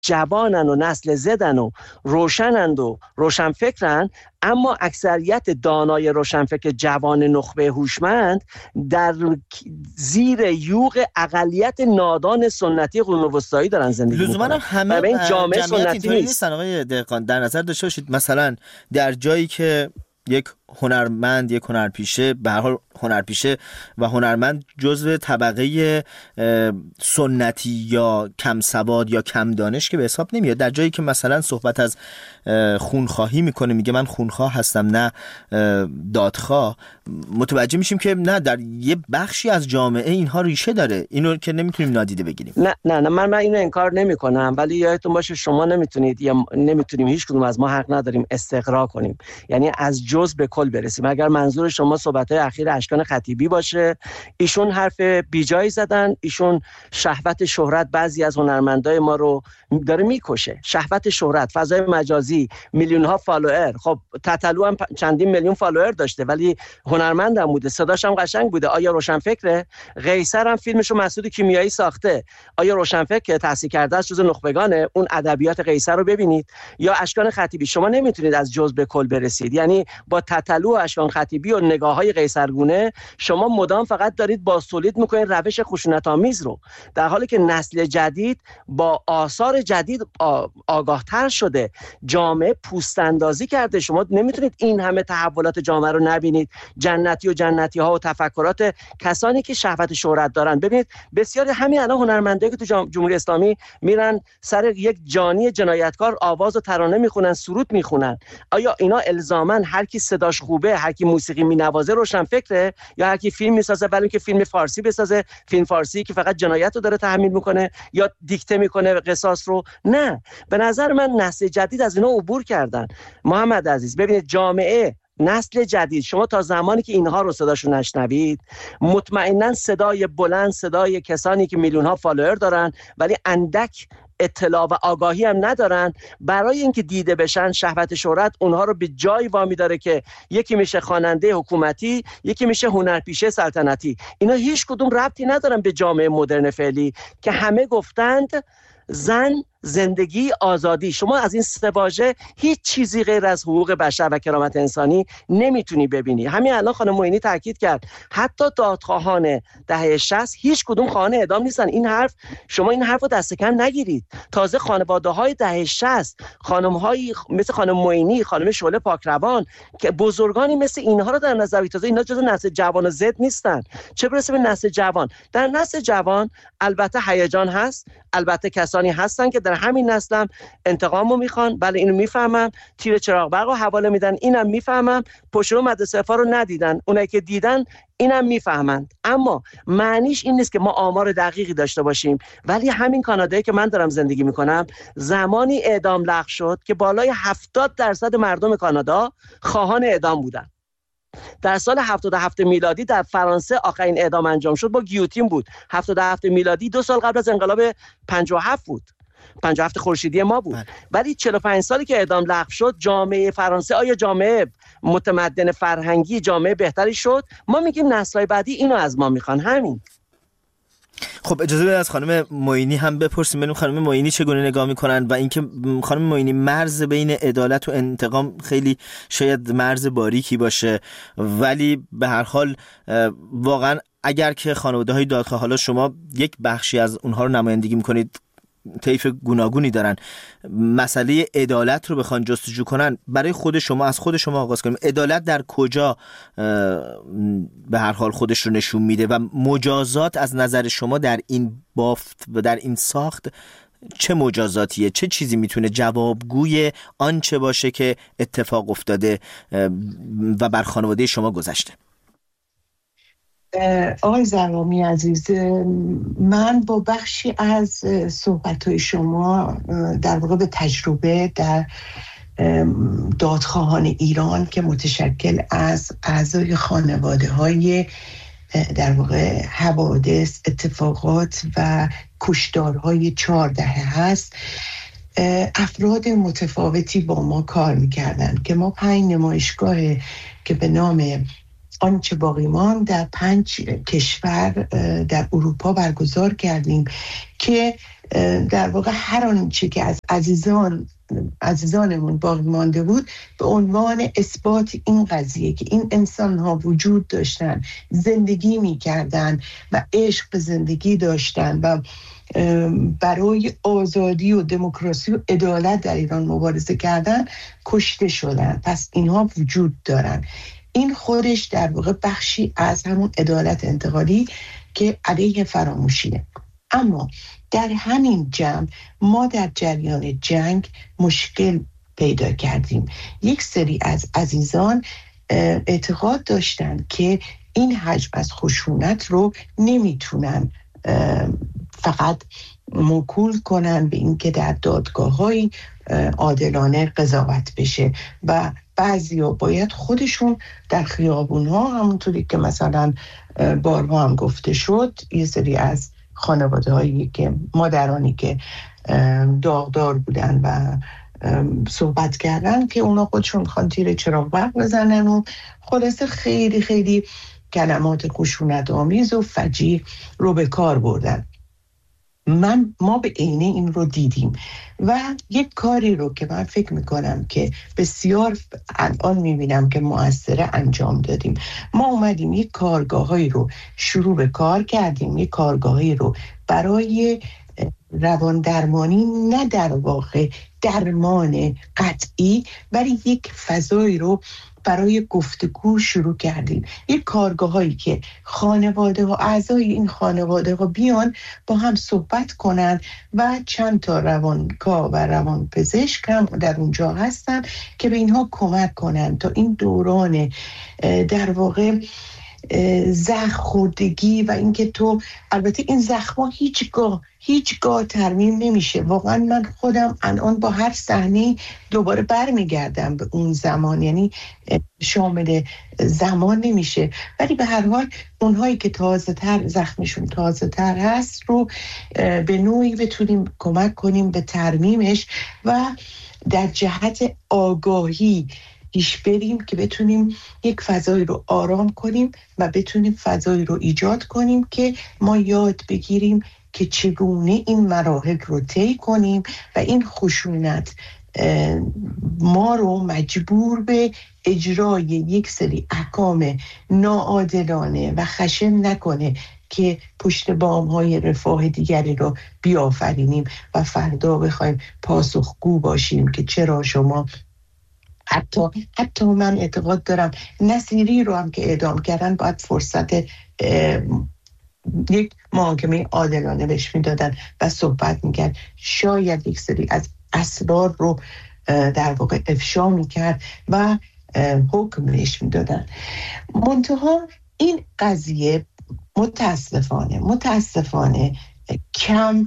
جوانن و نسل زدن و روشنند و روشنفکرن، اما اکثریت دانای روشنفکر جوان نخبه هوشمند در زیر یوغ اقلیت نادان سنتی قرون وسطایی دارن زندگی لزوما میکنن. همه جامعه سنتی اینطوری نیستن آقای دهقان. در نظر داشته باشید مثلا در جایی که یک هنرمند، یک هنرپیشه، به هر حال هنرپیشه و هنرمند جزو طبقه سنتی یا کم سواد یا کم دانش که به حساب نمیاد، در جایی که مثلا صحبت از خونخواهی میکنه، میگه من خونخواه هستم نه دادخواه، متوجه میشیم که نه، در یه بخشی از جامعه اینها ریشه داره، اینو که نمیتونیم نادیده بگیریم. نه من اینو انکار نمیکنم، ولی یادتون باشه شما نمیتونید یا نمیتونیم، هیچ کدوم از ما حق نداریم استقرا کنیم، یعنی از جز به کل برسیم. اگر منظور شما صحبت‌های اخیر اشکان خطیبی باشه، ایشون حرف بیجایی زدن، ایشون شهوت شهرت بعضی از هنرمندای ما رو داره میکشه، شهوت شهرت، فضای مجازی، میلیون ها فالوور. خب تتلو هم چندین میلیون فالوور داشته ولی هنرمندم بوده، صداش هم قشنگ بوده. آیا روشنفکره؟ قیصر هم فیلمشو مسعود کیمیایی ساخته، آیا روشنفکر تحصیل کرده است، جزء نخبگانه؟ اون ادبیات قیصر رو ببینید. یا اشکان خطیبی، شما نمیتونید از جز به کل برسید، یعنی با تتلو و اشکان خطیبی و نگاه‌های قیصرگونه شما مدام فقط دارید باستولید میکنید روش خشونت‌آمیز رو، در حالی که نسل جدید با آثار جدید آگاهتر شده، جامعه پوست اندازی کرده. شما نمیتونید این همه تحولات جامعه رو نبینید، جنتی ها و تفکرات کسانی که شهوت شهرت دارن. ببینید بسیاری همین الان هنرمندایی که تو جمهوری اسلامی میرن سر یک جانی جنایتکار آواز و ترانه میخونن، سرود میخونن، آیا اینا الزاما هر کی صداش خوبه، هر کی موسیقی مینوازه روشنفکره؟ یا هر کی فیلم میسازه ولی که فیلم فارسی بسازه، فیلم فارسی که فقط جنایت رو داره تحمیل میکنه یا دیکته میکنه قصاص رو؟ نه، به نظر من نسل جدید از اینا عبور کردن. محمد عزیز ببینید، جامعه نسل جدید، شما تا زمانی که اینها رو صداشون نشنوید، مطمئنا صدای بلند، صدای کسانی که میلیون ها فالوور دارن ولی اندک اطلاع و آگاهی هم ندارن، برای اینکه دیده بشن، شهوت شهرت اونها رو به جای وامی داره که یکی میشه خواننده حکومتی، یکی میشه هنرپیشه سلطنتی. اینا هیچ کدوم ربطی ندارن به جامعه مدرن فعلی که همه گفتند زن، زندگی، آزادی. شما از این سه واژه هیچ چیزی غیر از حقوق بشر و کرامت انسانی نمیتونی ببینی. همین الان خانم معینی تاکید کرد حتی دادخواهان دهه 60 هیچ کدوم خواهان اعدام نیستن. این حرف، شما این حرفو دست کم نگیرید. تازه خانواده‌های دهه 60، خانم‌هایی مثل خانم معینی، خانم شعله پاکروان که بزرگانی مثل اینها رو در نظر بگیرید، تازه اینا جزو نسل جوان و زد نیستن، چه برسه به نسل جوان. در نسل جوان البته هیجان هست، البته کسانی هستن که در همین نسلم انتقامو میخوان، بله اینو میفهمم، تیر چراغ برقو حواله میدن، اینم میفهمم، پشتو مدرسه عفا رو ندیدن، اونایی که دیدن اینم میفهمند. اما معنیش این نیست که ما آمار دقیقی داشته باشیم. ولی همین کانادایی که من دارم زندگی میکنم، زمانی اعدام لغو شد که بالای 70% مردم کانادا خواهان اعدام بودن. در سال 77 میلادی در فرانسه آخرین اعدام انجام شد با گیوتین بود. 77 میلادی 2 سال قبل از انقلاب 57 بود، 57 خورشیدی ما بود. ولی 45 سالی که اعدام لغو شد، جامعه فرانسه آیا جامعه متمدن فرهنگی، جامعه بهتری شد؟ ما میگیم نسل‌های بعدی اینو از ما میخوان. همین. خب اجازه بدید از خانم معینی هم بپرسیم ببینیم خانم معینی چگونه نگاه میکنن و اینکه خانم معینی مرز بین عدالت و انتقام خیلی شاید مرز باریکی باشه، ولی به هر حال واقعا اگر که خانواده‌های دادخواه، حالا شما یک بخشی از اونها رو نمایندگی میکنید، طیف گوناگونی دارن، مسئله عدالت رو بخوان جستجو کنن، برای خود شما، از خود شما آغاز کنیم، عدالت در کجا به هر حال خودش رو نشون میده و مجازات از نظر شما در این بافت و در این ساخت چه مجازاتیه؟ چه چیزی میتونه جوابگوی آنچه باشه که اتفاق افتاده و بر خانواده شما گذشته؟ آقای زرامی عزیز، من با بخشی از صحبت‌های شما در واقع به تجربه در دادخواهان ایران که متشکل از اعضای خانواده‌های در واقع حوادث، اتفاقات و کشتارهای 14 هست، افراد متفاوتی با ما کار می‌کردن که ما 5 نمایشگاه که به نام آنچه باقی ماند در 5 کشور در اروپا برگزار کردیم که در واقع هر آنچه که از عزیزانمون باقی مانده بود به عنوان اثبات این قضیه که این انسان ها وجود داشتن، زندگی می کردن و عشق به زندگی داشتن و برای آزادی و دموکراسی و عدالت در ایران مبارزه کردن، کشته شدن. پس اینها وجود دارن. این خودش در واقع بخشی از همون عدالت انتقالی که علیه فراموشیه. اما در همین جمع ما در جریان جنگ مشکل پیدا کردیم. یک سری از عزیزان اعتقاد داشتن که این حجم از خشونت رو نمیتونن فقط موکول کنن به اینکه در دادگاه‌های عادلانه قضاوت بشه و بعضیا باید خودشون در خیابون‌ها، همونطوری که مثلا بارها هم گفته شد، یه سری از خانواده‌هایی که مادرانی که داغدار بودن و صحبت کردن که اونا خودشون میخوان تیر چراغ برق بزنن و خلاصه خیلی خیلی کلمات خشونت آمیز و فجیع رو به کار بردن. ما به عینه این رو دیدیم و یک کاری رو که من فکر میکنم که بسیار الان میبینم که مؤثره انجام دادیم. ما اومدیم یک کارگاهایی رو شروع به کار کردیم، یک کارگاهایی رو برای روان درمانی، نه در واقع درمان قطعی، ولی یک فضایی رو برای گفتگو شروع کردیم. یک کارگاهایی که خانواده و اعضای این خانواده ها بیان با هم صحبت کنن و چند تا روانکاو و روانپزشک هم در اونجا هستن که به اینها کمک کنن تا این دوران در واقع زخم خوردگی و اینکه تو، البته این زخم‌ها هیچگاه ترمیم نمیشه. واقعا من خودم الان با هر صحنه دوباره برمیگردم به اون زمان، یعنی شامل زمان نمیشه، ولی به هر حال اونهایی که زخمشون تازه تر هست رو به نوعی بتونیم کمک کنیم به ترمیمش و در جهت آگاهی پیش بریم که بتونیم یک فضایی رو آرام کنیم و بتونیم فضایی رو ایجاد کنیم که ما یاد بگیریم که چگونه این مراحل رو طی کنیم و این خشونت ما رو مجبور به اجرای یک سری احکام ناعادلانه و خشن نکنه که پشت بام‌های رفاه دیگری رو بیافرینیم و فردا بخوایم پاسخگو باشیم که چرا شما حتی من اعتقاد دارم نصیری رو هم که اعدام کردن باید فرصت یک محاکمه عادلانه بهش میدادن و صحبت میکرد، شاید یک سری از اسرار رو در واقع افشا میکرد و حکم بهش میدادن. منتها این قضیه متاسفانه کم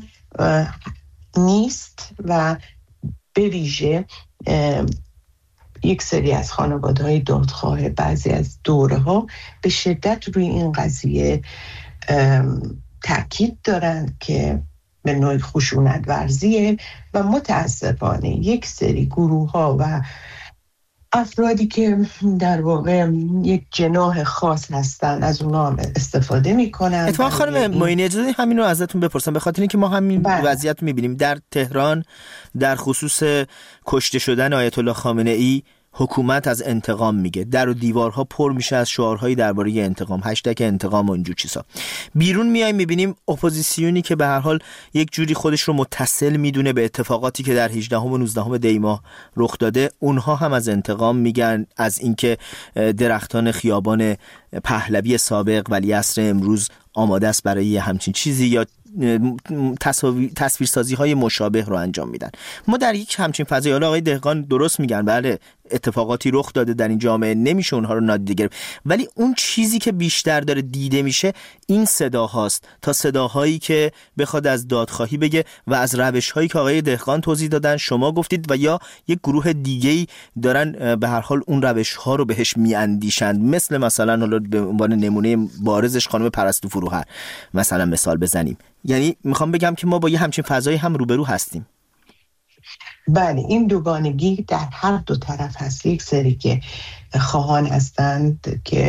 نیست و به ویژه یک سری از خانواده‌های دادخواه بعضی از دوره‌ها به شدت روی این قضیه تاکید دارند که به نوعی خشونت ورزیه و متاسفانه یک سری گروه‌ها و افرادی که در واقع یک جناح خاص هستن از اونا هم استفاده میکنن. اتفاقا خانم معینی اجازه همین رو ازتون بپرسم، به خاطر اینکه ما همین وضعیت میبینیم در تهران در خصوص کشته شدن آیت الله خامنه‌ای. حکومت از انتقام میگه، در و دیوارها پر میشه از شعارهای درباره انتقام، هشتگ انتقام و اینجور چیزا. بیرون میایم میبینیم اپوزیسیونی که به هر حال یک جوری خودش رو متصل میدونه به اتفاقاتی که در 18 و 19 دی ماه رخ داده، اونها هم از انتقام میگن، از اینکه درختان خیابان پهلوی سابق ولیعصر امروز آماده است برای همچین چیزی، یا تصویرسازی های مشابه رو انجام میدن. ما در یک همچین فضایی، حالا آقای دهقان درست میگن، بله اتفاقاتی رخ داده در این جامعه، نمیشه اونها رو نادیده گرفت، ولی اون چیزی که بیشتر داره دیده میشه این صداهاست تا صداهایی که بخواد از دادخواهی بگه و از روش‌هایی که آقای دهقان توضیح دادن، شما گفتید، و یا یک گروه دیگه‌ای دارن به هر حال اون روش‌ها رو بهش میاندیشند، مثلا حالا به عنوان نمونه بارزش خانم پرستو فروهر مثلا مثال بزنیم. یعنی میخوام بگم که ما با یه همچین فضایی هم روبرو هستیم. بله، این دوگانگی در هر دو طرف هست. یک سری که خواهان هستند که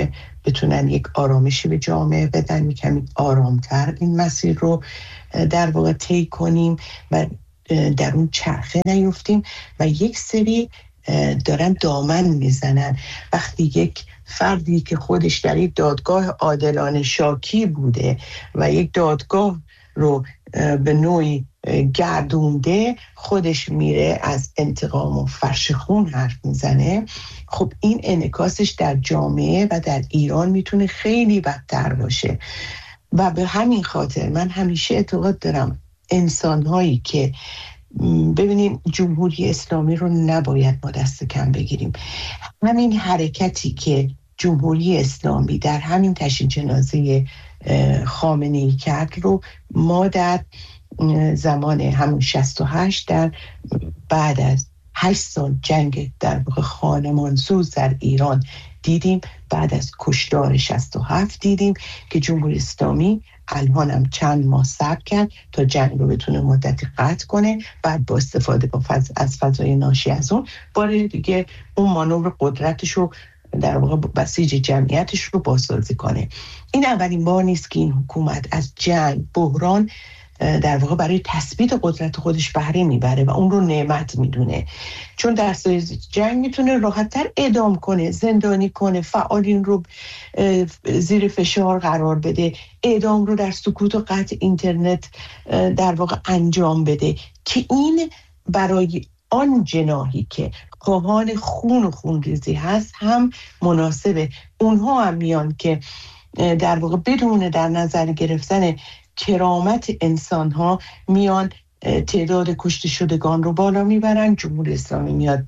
بتونن یک آرامشی به جامعه بدن، کمی آرامتر این مسیر رو در واقع طی کنیم و در اون چرخه نیفتیم. و یک سری دارن دامن میزنن. وقتی یک فردی که خودش در یک دادگاه عادلانه شاکی بوده و یک دادگاه رو به نوعی گردونده، خودش میره از انتقام و فرش خون حرف میزنه، خب این انعکاسش در جامعه و در ایران میتونه خیلی بدتر باشه. و به همین خاطر من همیشه اعتقاد دارم انسانهایی که ببینیم جمهوری اسلامی رو نباید ما دست کم بگیریم. همین حرکتی که جمهوری اسلامی در همین تشییع جنازه خامنه‌ای کرد رو ما در زمان همون 68 در بعد از 8 سال جنگ در واقع خانمانسوز در ایران دیدیم. بعد از کشتار 67 دیدیم که جمهوری اسلامی الان هم چند ماه صبر کرد تا جنگ رو بتونه مدتی قطع کنه، بعد با استفاده از فضای ناشی از اون باره دیگه اون مانور قدرتش رو در واقع بسیج جمعیتش رو بازسازی کنه. این اولین بار نیست که این حکومت از جنگ، بحران در واقع برای تثبیت قدرت خودش بهره میبره و اون رو نعمت میدونه، چون در سایه جنگ میتونه راحت‌تر اعدام کنه، زندانی کنه، فعالین رو زیر فشار قرار بده، اعدام رو در سکوت و قطع اینترنت در واقع انجام بده که این برای آن جناحی که خواهان خون و خونریزی هست هم مناسبه. اونها هم میان که در واقع بدون در نظر گرفتن کرامت انسان ها میان تعداد کشته شدگان رو بالا میبرن. جمهوری اسلامی میاد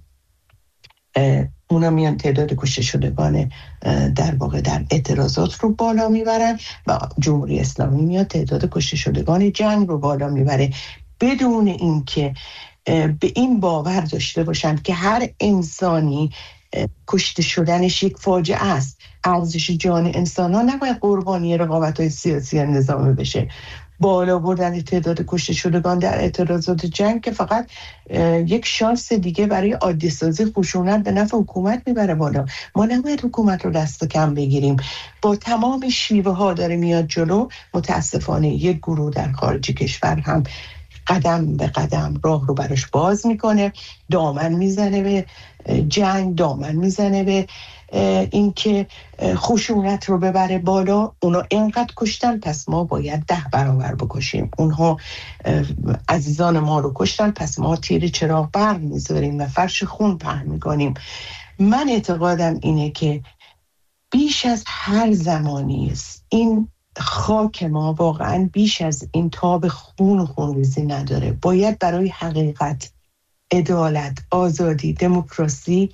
اونا میان تعداد کشته شدگان در واقع در اعتراضات رو بالا میبرن و جمهوری اسلامی میاد تعداد کشته شدگان جنگ رو بالا میبره، بدون اینکه به این باور داشته باشن که هر انسانی کشته شدنش یک فاجعه است. ارزش جان انسان ها نباید قربانی رقابت‌های سیاسی نظامی بشه. بالا بردن تعداد کشته شدگان در اعتراضات جنگ که فقط یک شانس دیگه برای عادی سازی خشونت به نفع حکومت میبره بالا. ما نباید حکومت رو دست کم بگیریم. با تمام شیوه ها داره میاد جلو. متاسفانه یک گروه در خارج کشور هم قدم به قدم راه رو براش باز میکنه، دامن میزنه به جنگ، دامن میزنه به این که خشونت رو ببره بالا. اونا اینقدر کشتن پس ما باید 10 برابر بکشیم. اونها عزیزان ما رو کشتن پس ما تیر چراغ برق میذاریم و فرش خون پهن میکنیم. من اعتقادم اینه که بیش از هر زمانی است این خاک ما واقعا بیش از این تاب خون و خونریزی نداره. باید برای حقیقت، عدالت، آزادی، دموکراسی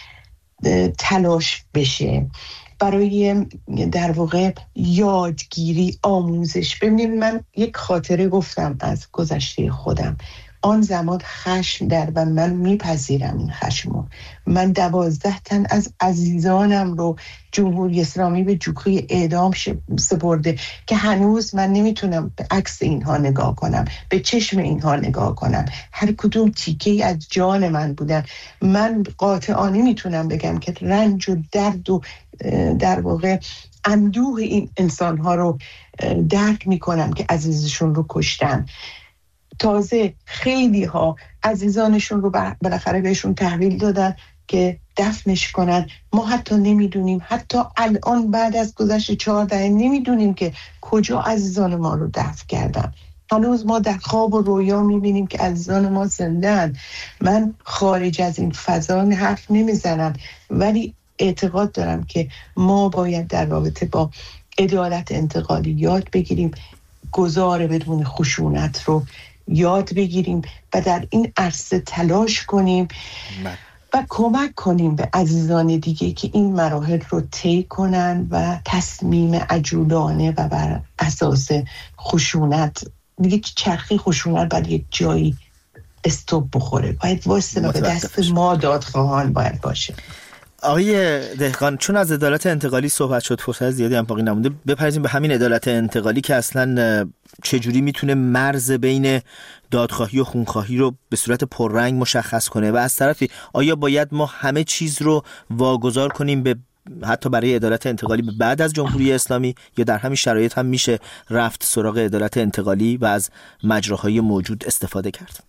تلاش بشه، برای در واقع یادگیری، آموزش. ببینید من یک خاطره گفتم از گذشته خودم. آن زمان خشم و من میپذیرم این خشمو. من 12 تن از عزیزانم رو جمهوری اسلامی به جوخه اعدام سپرده که هنوز من نمیتونم به عکس اینها نگاه کنم، به چشم اینها نگاه کنم. هر کدوم تیکه‌ای از جان من بودن. من قاطعانه میتونم بگم که رنج و درد و در واقع اندوه این انسانها رو درک میکنم که عزیزشون رو کشتن. تازه خیلی ها عزیزانشون رو بالاخره بهشون تحویل دادن که دفنش کنن. ما حتی نمیدونیم، حتی الان بعد از گذشت 4 دهه نمیدونیم که کجا عزیزان ما رو دفن کردن. هنوز ما در خواب و رویا میبینیم که عزیزان ما زنده‌اند. من خارج از این فضا حرف نمیزنم، ولی اعتقاد دارم که ما باید در رابطه با عدالت انتقالی یاد بگیریم، گذار بدون خشونت رو یاد بگیریم و در این عرصه تلاش کنیم و کمک کنیم به عزیزان دیگه که این مراحل رو طی کنن و تصمیم عجولانه و بر اساس خشونت دیگه چرخی خشونت باید یک جایی استوب بخوره، باید واسه به دست ما دادخواهان باید باشه. آقای دهقان، چون از عدالت انتقالی صحبت شد، فرصت زیادی هم باقی نمونده، بپرسیم به همین عدالت انتقالی که اصلا چجوری میتونه مرز بین دادخواهی و خونخواهی رو به صورت پررنگ مشخص کنه و از طرفی آیا باید ما همه چیز رو واگذار کنیم به حتی برای عدالت انتقالی بعد از جمهوری اسلامی، یا در همین شرایط هم میشه رفت سراغ عدالت انتقالی و از مجراهای موجود استفاده کرد؟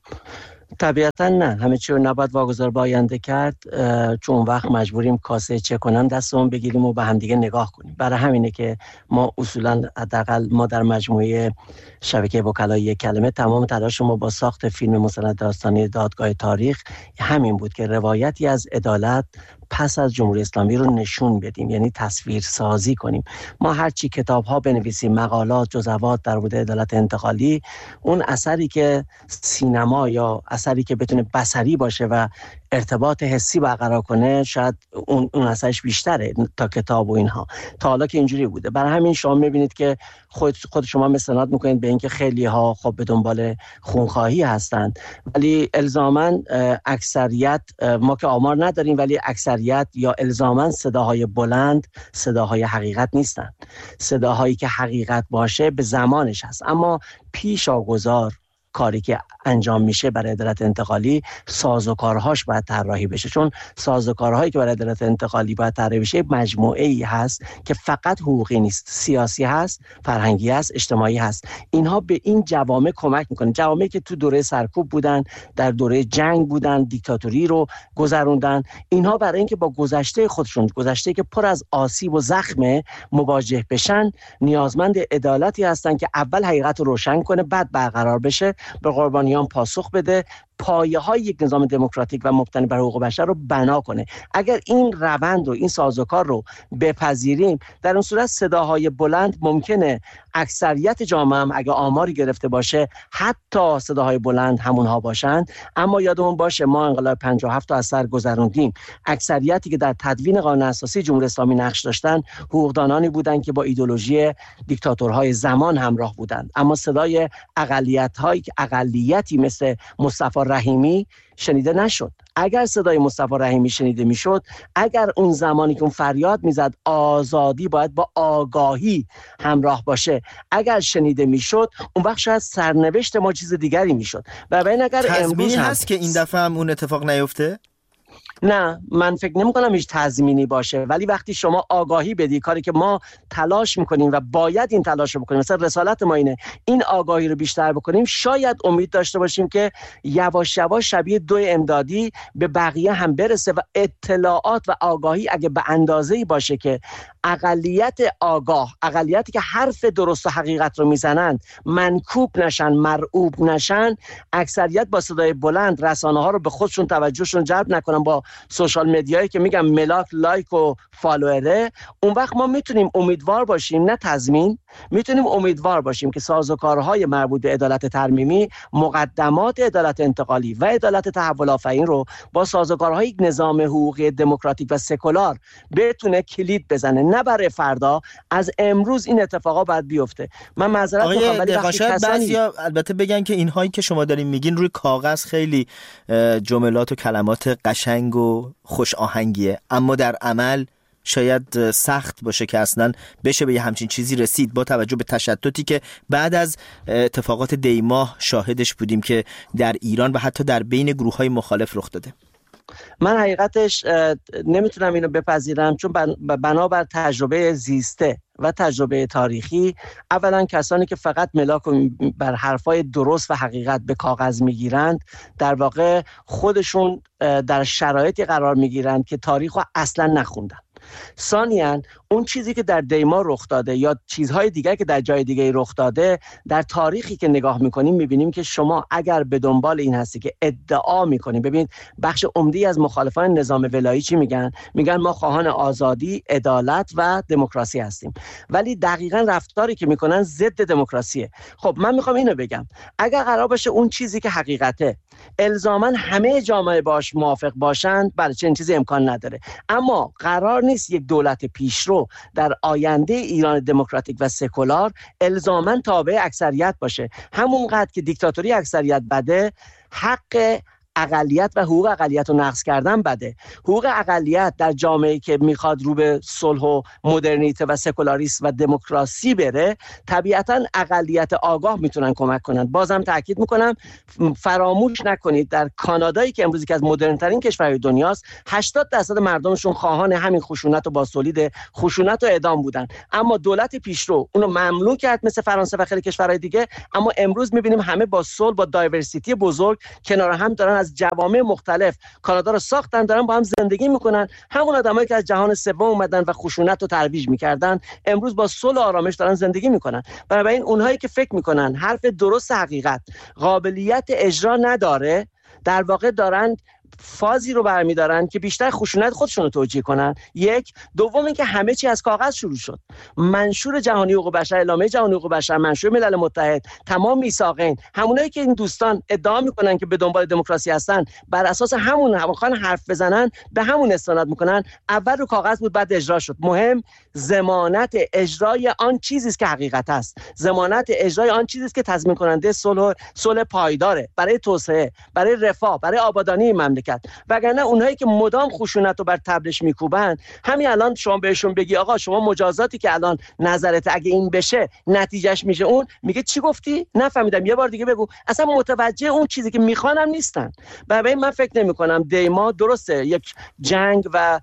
طبیعتا نه، همه چی رو نباید واگذار به آینده کرد، چون وقت مجبوریم کاسه چه کنم دستمون بگیریم و به هم دیگه نگاه کنیم. برای همینه که ما اصولا حداقل ما در مجموعه شبکه وکلای یک کلمه تمام تلاش ما با ساخت فیلم مستند داستانی دادگاه تاریخ همین بود که روایتی از عدالت پس از جمهوری اسلامی رو نشون بدیم، یعنی تصویر سازی کنیم. ما هرچی کتاب ها بنویسیم، مقالات، جزوات در مورد عدالت انتقالی، اون اثری که سینما یا اثری که بتونه بصری باشه و ارتباط حسی برقرار کنه، شاید اون اثرش بیشتره تا کتاب و اینها. تا حالا که اینجوری بوده. برای همین شما میبینید که خود شما استناد میکنید به اینکه خیلی ها خب به دنبال خونخواهی هستند، ولی الزاما اکثریت، ما که آمار نداریم، ولی اکثریت یا الزاما صداهای بلند صداهای حقیقت نیستند. صداهایی که حقیقت باشه به زمانش هست، اما پیشاگذار کاری که انجام میشه برای عدالت انتقالی، سازوکارهاش باید طراحی بشه، چون سازوکارهایی که برای عدالت انتقالی باید طراحی بشه مجموعه ای هست که فقط حقوقی نیست، سیاسی هست، فرهنگی هست، اجتماعی هست. اینها به این جوامع کمک میکنه، جوامعی که تو دوره سرکوب بودن، در دوره جنگ بودن، دیکتاتوری رو گذروندن. اینها برای اینکه با گذشته خودشون، گذشته که پر از آسیب و زخم، مواجه بشن، نیازمند عدالتی هستن که اول حقیقت رو روشن کنه، بعد برقرار بشه، به قربانیان پاسخ بده، پایه‌های یک نظام دموکراتیک و مبتنی بر حقوق بشر رو بنا کنه. اگر این روند رو، این سازوکار رو بپذیریم، در اون صورت صداهای بلند ممکنه اکثریت جامعه هم اگه آماری گرفته باشه حتی صداهای بلند همونها باشند. اما یادمون باشه ما انقلاب 57 رو از سر گذروندیم. اکثریتی که در تدوین قانون اساسی جمهوری اسلامی نقش داشتن حقوقدانانی بودن که با ایدئولوژی دیکتاتورهای زمان همراه بودند، اما صدای اقلیتی مثل مصطفی رحیمی شنیده نشد. اگر صدای مصطفی رحیمی شنیده میشد، اگر اون زمانی که اون فریاد میزد آزادی باید با آگاهی همراه باشه، اگر شنیده میشد، اون وقت شاید سرنوشت ما چیز دیگری میشد. و ببین اگر امروز هست که این دفعه هم اون اتفاق نیفته؟ نه، من فکر نمی کنم هیچ تضمینی باشه، ولی وقتی شما آگاهی بدی، کاری که ما تلاش میکنیم و باید این تلاش رو بکنیم، مثلا رسالت ما اینه این آگاهی رو بیشتر بکنیم، شاید امید داشته باشیم که یواش یواش شبیه 2 امدادی به بقیه هم برسه و اطلاعات و آگاهی اگه به اندازه‌ای باشه که اقلیت آگاه، اقلیتی که حرف درست و حقیقت رو میزنن، منکوب نشن، مرعوب نشن، اکثریت با صدای بلند رسانه‌ها رو به خودشون توجهشون جلب نکنن با سوشال مدیایی که میگم ملاک، لایک و فالووره، اون وقت ما میتونیم امیدوار باشیم، نه تضمین، میتونیم امیدوار باشیم که سازوکارهای مربوط به عدالت ترمیمی، مقدمات عدالت انتقالی و عدالت تحول آفرین رو با سازوکارهای نظام حقوقی دموکراتیک و سکولار بتونه کلید بزنه. نه برای فردا، از امروز این اتفاقا باید بیفته. من معذرت میخوام ولی وقتی بعضیا البته بگن که اینهایی که شما دارین میگین روی کاغذ خیلی جملات و کلمات قشنگ و خوش آهنگیه، اما در عمل شاید سخت باشه که اصلا بشه به یه همچین چیزی رسید، با توجه به تشتتی که بعد از اتفاقات دیماه شاهدش بودیم که در ایران و حتی در بین گروه‌های مخالف رخ داده. من حقیقتش نمیتونم اینو بپذیرم، چون بنابر تجربه زیسته و تجربه تاریخی، اولا کسانی که فقط ملاک بر حرفای درست و حقیقت به کاغذ میگیرند، در واقع خودشون در شرایطی قرار میگیرند که تاریخ رو اصلا نخوندن. ثانیاً اون چیزی که در دیما رخ داده یا چیزهای دیگه که در جای دیگه رخ داده، در تاریخی که نگاه میکنیم میبینیم که شما اگر به دنبال این هستی که ادعا میکنیم، ببینید بخش عمده‌ای از مخالفان نظام ولایی چی میگن؟ میگن ما خواهان آزادی، عدالت و دموکراسی هستیم، ولی دقیقاً رفتاری که میکنن ضد دموکراسیه. خب من میخوام اینو بگم، اگر قرار باشه اون چیزی که حقیقته الزاماً همه جامعه باش موافق باشند، بله چنین چیزی امکان نداره، اما قرار نیست یک دولت پیشرو در آینده ایران دموکراتیک و سکولار الزاماً تابع اکثریت باشه. همونقدر که دیکتاتوری اکثریت بده، حق اقلیت و حقوق اقلیت رو نقض کردن بده. حقوق اقلیت در جامعه‌ای که میخواد رو به صلح و مدرنیته و سکولاریسم و دموکراسی بره، طبیعتاً اقلیت آگاه میتونن کمک کنن. بازم تاکید میکنم فراموش نکنید در کانادایی که امروز که از مدرن ترین کشورهای دنیاست، 80% مردمشون خواهان همین خشونت و بازتولید خشونت و اعدام بودن، اما دولت پیشرو اونو ممنوع کرد مثل فرانسه و خیلی کشورهای دیگه. اما امروز میبینیم همه با صلح، با دایورسیتی بزرگ کنار هم دارن، از جوامع مختلف کانادا رو ساختن، دارن با هم زندگی میکنن. همون آدمایی که از جهان سوم اومدن و خشونت رو ترویج میکردن امروز با صلح و آرامش دارن زندگی میکنن. بنابراین اونهایی که فکر میکنن حرف درست حقیقت قابلیت اجرا نداره، در واقع دارن فازی رو برمیدارن که بیشتر خشونت خودشون رو توجیه کنن. یک، دوم اینکه همه چی از کاغذ شروع شد. منشور جهانی حقوق بشر، اعلامیه جهانی حقوق بشر، منشور ملل متحد، تمام میثاقین، همونایی که این دوستان ادعا میکنن که به دنبال دموکراسی هستن، بر اساس همون خواهن حرف بزنن به همون استناد میکنن. اول رو کاغذ بود، بعد اجرا شد. مهم ضمانت اجرای آن چیزی است که حقیقت است، ضمانت اجرای آن چیزی است که تضمین کننده صلح پایداره برای توسعه، برای رفاه، برای آبادانی مملکت. وگرنه اونهایی که مدام خشونت رو بر تبلش میکوبن، همین الان شما بهشون بگی آقا شما مجازاتی که الان نظرت اگه این بشه نتیجهش میشه اون، میگه چی گفتی؟ نفهمیدم، یه بار دیگه بگو. اصلا متوجه اون چیزی که میخوانم نیستن. برای من فکر نمی‌کنم دیما درسته یک جنگ و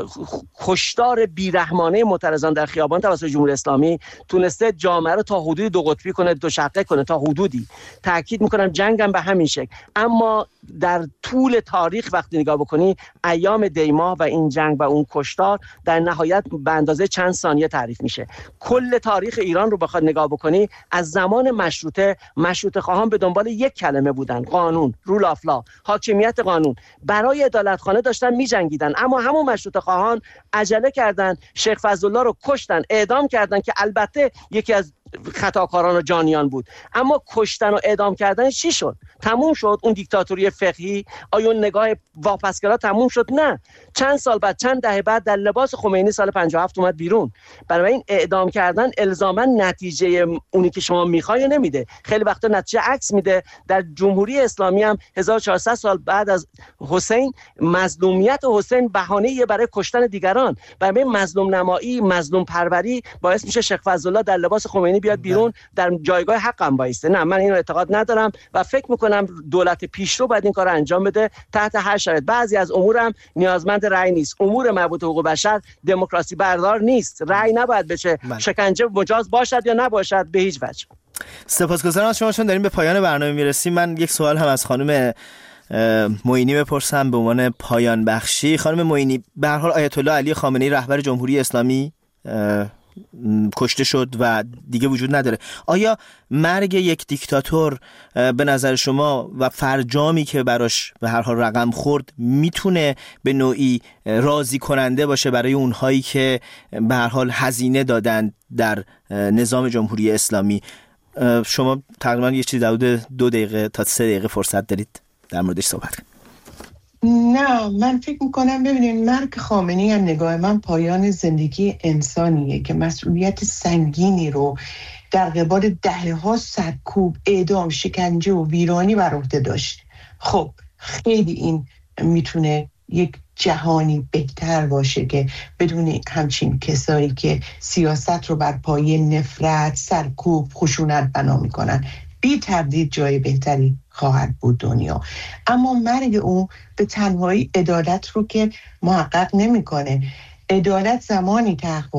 کشتار بیرحمانه معترضان در خیابان توسط جمهوری اسلامی تونسته جامعه رو تا حدودی دو قطبی کنه، دو شقه کنه، تا حدودی. تاکید میکنم جنگم به همین شکل. اما در طول تاریخ وقتی نگاه بکنی، ایام دیما و این جنگ و اون کشتار در نهایت به اندازه چند ثانیه تعریف میشه. کل تاریخ ایران رو بخواد نگاه بکنی، از زمان مشروطه خواهان به دنبال یک کلمه بودن: قانون، رول آف لا، حاکمیت قانون. برای عدالتخانه داشتن میجنگیدن، اما همون مشروطه خواهان عجله کردن، شیخ فضلالله رو کشتن، اعدام کردن که البته یکی از خطاکاران و جانیان بود. اما کشتن و اعدام کردن چی شد؟ تموم شد اون دیکتاتوری فقهی؟ آیا اون نگاه واپسگرا تموم شد؟ نه. چند سال بعد، چند دهه بعد، در لباس خمینی سال 57 اومد بیرون. برای این اعدام کردن الزاما نتیجه اونی که شما میخوای نمیده، خیلی وقتا نتیجه عکس میده. در جمهوری اسلامی هم 1400 سال بعد از حسین، مظلومیت حسین بهانه‌ای برای کشتن دیگران. برای مظلوم نمایی، مظلوم پروری باعث میشه شیخ فضلالله در لباس خمینی بیاد بیرون، در جایگاه حقم بایسته. نه، من اینو اعتقاد ندارم و فکر میکنم دولت پیشرو باید این کار انجام بده تحت هر شرایط. بعضی از امورم نیازمند رأی نیست. امور مربوط به حقوق بشر دموکراسی بردار نیست، رأی نباید بشه. شکنجه مجاز باشد یا نباشد به هیچ وجه. سپاسگزارم از شما. چون داریم به پایان برنامه میرسیم، من یک سوال هم از خانم معینی بپرسم به عنوان پایان بخشی. خانم معینی، به هر حال آیت الله علی خامنه‌ای رهبر جمهوری اسلامی کشته شد و دیگه وجود نداره. آیا مرگ یک دیکتاتور به نظر شما و فرجامی که براش به هر حال رقم خورد میتونه به نوعی راضی کننده باشه برای اونهایی که به هر حال هزینه دادن در نظام جمهوری اسلامی؟ شما تقریبا یه چیزی حدود 2 دقیقه تا 3 دقیقه فرصت دارید در موردش صحبت کنید. نه، من فکر میکنم ببینید مرگ خامنه‌ای از نگاه من پایان زندگی انسانیه که مسئولیت سنگینی رو در قبال دهه‌ها سرکوب، اعدام، شکنجه و ویرانی بر عهده داشت. خب خیلی این میتونه یک جهانی بهتر باشه که بدون همچین کسایی که سیاست رو بر پایه نفرت، سرکوب، خشونت بنا میکنن، بی تردید جای بهتری خواهد بود دنیا. اما مرگ اون به تنهایی عدالت رو که محقق نمیکنه. عدالت زمانی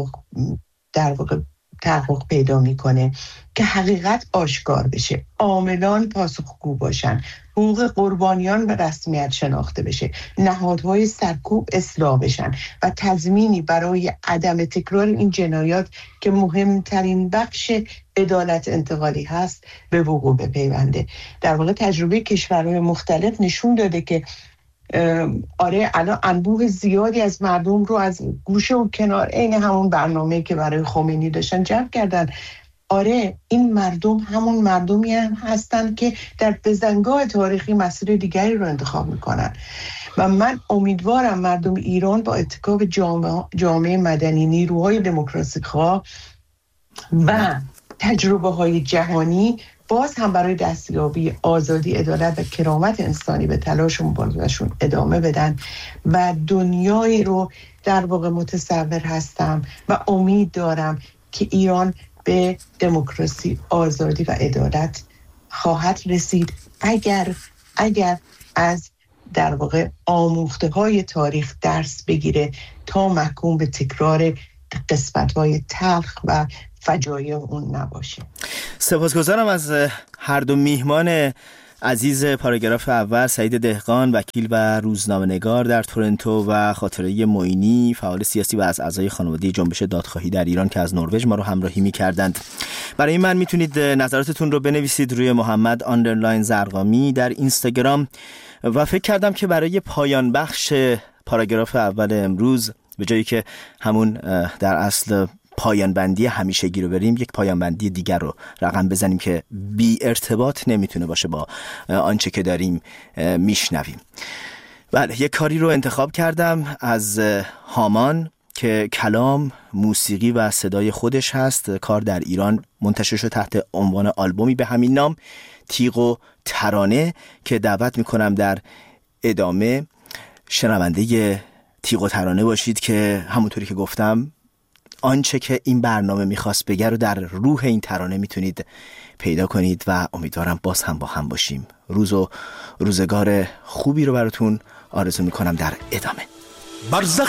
تحقق پیدا میکنه که حقیقت آشکار بشه، عاملان پاسخگو باشن، حقوق قربانیان به رسمیت شناخته بشه، نهادهای سرکوب اصلاح بشن و تضمینی برای عدم تکرار این جنایات که مهمترین بخش عدالت انتقالی هست به وقوع بپیونده. در واقع تجربه کشورهای مختلف نشون داده که آره الان انبوه زیادی از مردم رو از گوشه و کنار عین همون برنامه که برای خمینی داشتن جمع کردن. آره این مردم همون مردمی هم هستن که در بزنگاه تاریخی مسیر دیگری رو انتخاب میکنن و من امیدوارم مردم ایران با اتکاب جامعه مدنی، نیروهای دموکراسی خواه و تجربه های جهانی باز هم برای دستیابی آزادی، عدالت و کرامت انسانی به تلاش و مبارزه‌شون ادامه بدن و دنیایی رو در واقع متصور هستم و امید دارم که ایران به دموکراسی، آزادی و عدالت خواهد رسید اگر از در واقع آموخته های تاریخ درس بگیره تا محکوم به تکرار قسمت های تلخ و فجایع اون نباشه. سپاسگزارم از هر دو میهمان عزیز پاراگراف اول، سعید دهقان، وکیل و روزنامه‌نگار در تورنتو، و خاطره معینی، فعال سیاسی و از اعضای خانواده جنبش دادخواهی در ایران که از نروژ ما رو همراهی می‌کردند. برای من میتونید نظراتتون رو بنویسید روی محمد_زرقامی در اینستاگرام. و فکر کردم که برای پایان بخش پاراگراف اول امروز، به جایی که همون در اصل پایان بندی همیشگی رو بریم، یک پایان بندی دیگر رو رقم بزنیم که بی ارتباط نمیتونه باشه با آنچه که داریم میشنویم. بله، یک کاری رو انتخاب کردم از هامان که کلام، موسیقی و صدای خودش هست. کار در ایران منتشر شد تحت عنوان آلبومی به همین نام، تیغ و ترانه، که دعوت میکنم در ادامه شنونده تیغ و ترانه باشید که همونطوری که گفتم آنچه که این برنامه میخواست بگه رو در روح این ترانه میتونید پیدا کنید و امیدوارم باز هم با هم باشیم. روز و روزگار خوبی رو براتون آرزو میکنم در ادامه.